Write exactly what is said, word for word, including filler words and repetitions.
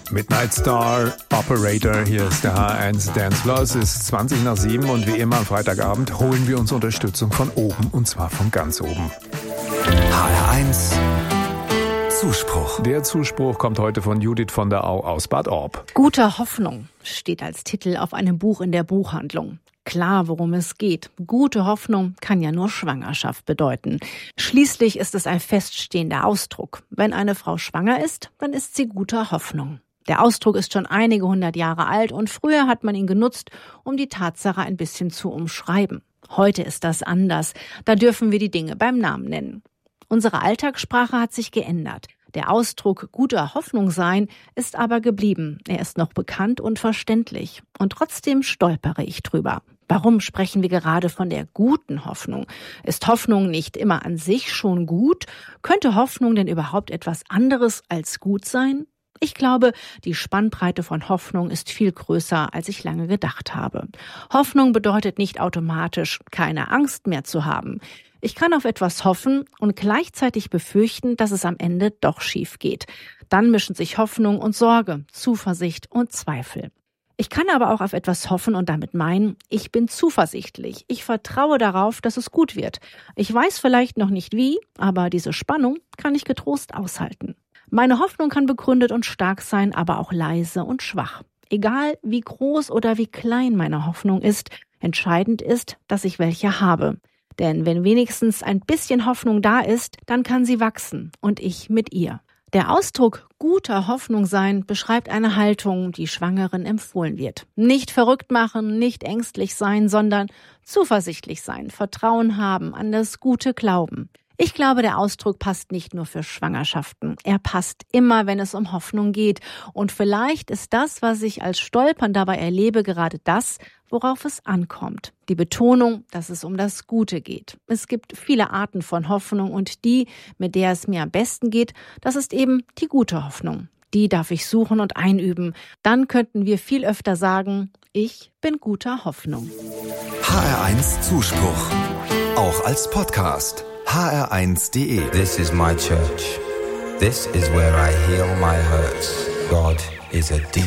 Midnight Star Operator, hier ist der H R eins Dance Floor. Es ist zwanzig nach sieben und wie immer am Freitagabend holen wir uns Unterstützung von oben, und zwar von ganz oben. H R eins Zuspruch. Der Zuspruch kommt heute von Judith von der Au aus Bad Orb. Gute Hoffnung steht als Titel auf einem Buch in der Buchhandlung. Klar, worum es geht. Gute Hoffnung kann ja nur Schwangerschaft bedeuten. Schließlich ist es ein feststehender Ausdruck. Wenn eine Frau schwanger ist, dann ist sie guter Hoffnung. Der Ausdruck ist schon einige hundert Jahre alt und früher hat man ihn genutzt, um die Tatsache ein bisschen zu umschreiben. Heute ist das anders. Da dürfen wir die Dinge beim Namen nennen. Unsere Alltagssprache hat sich geändert. Der Ausdruck guter Hoffnung sein ist aber geblieben. Er ist noch bekannt und verständlich. Und trotzdem stolpere ich drüber. Warum sprechen wir gerade von der guten Hoffnung? Ist Hoffnung nicht immer an sich schon gut? Könnte Hoffnung denn überhaupt etwas anderes als gut sein? Ich glaube, die Spannbreite von Hoffnung ist viel größer, als ich lange gedacht habe. Hoffnung bedeutet nicht automatisch, keine Angst mehr zu haben. Ich kann auf etwas hoffen und gleichzeitig befürchten, dass es am Ende doch schief geht. Dann mischen sich Hoffnung und Sorge, Zuversicht und Zweifel. Ich kann aber auch auf etwas hoffen und damit meinen, ich bin zuversichtlich. Ich vertraue darauf, dass es gut wird. Ich weiß vielleicht noch nicht wie, aber diese Spannung kann ich getrost aushalten. Meine Hoffnung kann begründet und stark sein, aber auch leise und schwach. Egal wie groß oder wie klein meine Hoffnung ist, entscheidend ist, dass ich welche habe. Denn wenn wenigstens ein bisschen Hoffnung da ist, dann kann sie wachsen und ich mit ihr. Der Ausdruck guter Hoffnung sein beschreibt eine Haltung, die Schwangeren empfohlen wird. Nicht verrückt machen, nicht ängstlich sein, sondern zuversichtlich sein, Vertrauen haben, an das Gute glauben. Ich glaube, der Ausdruck passt nicht nur für Schwangerschaften. Er passt immer, wenn es um Hoffnung geht. Und vielleicht ist das, was ich als Stolpern dabei erlebe, gerade das, worauf es ankommt. Die Betonung, dass es um das Gute geht. Es gibt viele Arten von Hoffnung und die, mit der es mir am besten geht, das ist eben die gute Hoffnung. Die darf ich suchen und einüben. Dann könnten wir viel öfter sagen, ich bin guter Hoffnung. H R eins Zuspruch. Auch als Podcast. H R eins punkt de. This is my church. This is where I heal my hurts. God is a deep